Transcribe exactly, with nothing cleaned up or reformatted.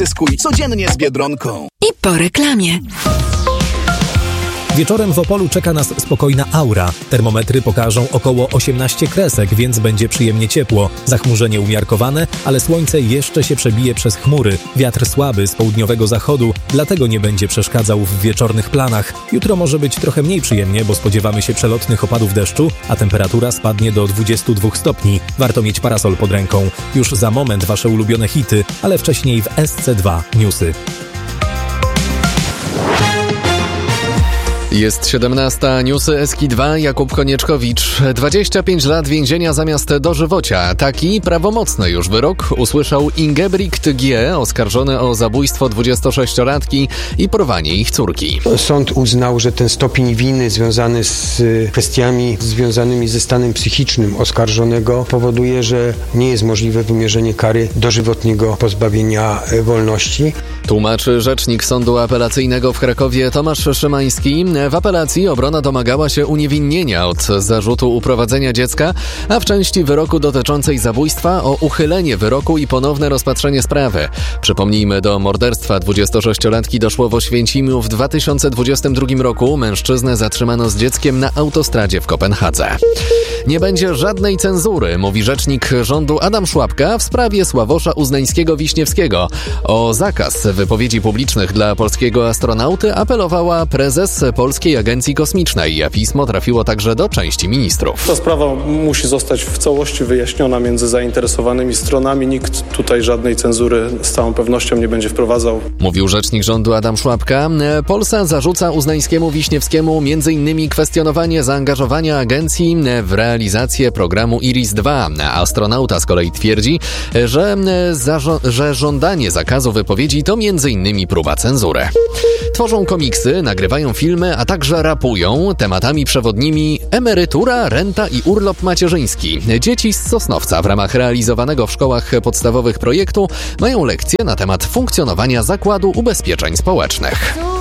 Zyskuj codziennie z Biedronką. I po reklamie. Wieczorem w Opolu czeka nas spokojna aura. Termometry pokażą około osiemnaście kresek, więc będzie przyjemnie ciepło. Zachmurzenie umiarkowane, ale słońce jeszcze się przebije przez chmury. Wiatr słaby z południowego zachodu, dlatego nie będzie przeszkadzał w wieczornych planach. Jutro może być trochę mniej przyjemnie, bo spodziewamy się przelotnych opadów deszczu, a temperatura spadnie do dwudziestu dwóch stopni. Warto mieć parasol pod ręką. Już za moment wasze ulubione hity, ale wcześniej w S C dwa Newsy. Jest siedemnasta, newsy S K dwa, Jakub Konieczkowicz. dwadzieścia pięć lat więzienia zamiast dożywocia. Taki prawomocny już wyrok usłyszał Ingebrigt G., oskarżony o zabójstwo dwudziestosześciolatki i porwanie ich córki. Sąd uznał, że ten stopień winy związany z kwestiami związanymi ze stanem psychicznym oskarżonego powoduje, że nie jest możliwe wymierzenie kary dożywotniego pozbawienia wolności. Tłumaczy rzecznik Sądu Apelacyjnego w Krakowie Tomasz Szymański. W apelacji obrona domagała się uniewinnienia od zarzutu uprowadzenia dziecka, a w części wyroku dotyczącej zabójstwa o uchylenie wyroku i ponowne rozpatrzenie sprawy. Przypomnijmy, do morderstwa dwudziestosześciolatki doszło w Oświęcimiu w dwa tysiące dwudziestym drugim roku. Mężczyznę zatrzymano z dzieckiem na autostradzie w Kopenhadze. Nie będzie żadnej cenzury, mówi rzecznik rządu Adam Szłapka w sprawie Sławosza Uznańskiego-Wiśniewskiego. O zakaz wypowiedzi publicznych dla polskiego astronauty apelowała prezes Polskiej Agencji Kosmicznej. Pismo trafiło także do części ministrów. Ta sprawa musi zostać w całości wyjaśniona między zainteresowanymi stronami. Nikt tutaj żadnej cenzury z całą pewnością nie będzie wprowadzał. Mówił rzecznik rządu Adam Szłapka. Polsa zarzuca Uznańskiemu-Wiśniewskiemu m.in. kwestionowanie zaangażowania agencji w realizację programu Iris dwa. Astronauta z kolei twierdzi, że, zażo- że żądanie zakazu wypowiedzi to m.in. próba cenzury. Tworzą komiksy, nagrywają filmy, a także rapują. Tematami przewodnimi emerytura, renta i urlop macierzyński. Dzieci z Sosnowca w ramach realizowanego w szkołach podstawowych projektu mają lekcje na temat funkcjonowania Zakładu Ubezpieczeń Społecznych.